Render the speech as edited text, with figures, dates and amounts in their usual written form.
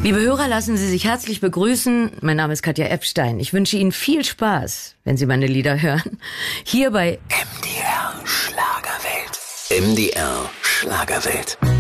Liebe Hörer, lassen Sie sich herzlich begrüßen. Mein Name ist Katja Epstein. Ich wünsche Ihnen viel Spaß, wenn Sie meine Lieder hören. Hier bei MDR Schlagerwelt. MDR Schlagerwelt.